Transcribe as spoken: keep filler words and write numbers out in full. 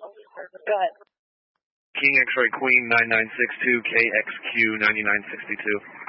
Go ahead. King X-Ray Queen nine nine six two, K X Q nine nine six two.